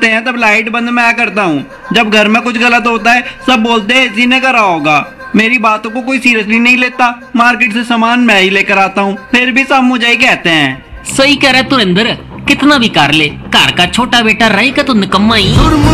करते हैं तब लाइट बंद मैं करता हूँ। जब घर में कुछ गलत होता है सब बोलते हैं इसी ने करा होगा। मेरी बातों को कोई सीरियसली नहीं लेता। मार्केट से सामान मैं ही लेकर आता हूँ, फिर भी सब मुझे ही कहते हैं। सही कह रहा तुरेंद्र, कितना भी कर ले, घर का छोटा बेटा रहेगा तो निकम्मा ही।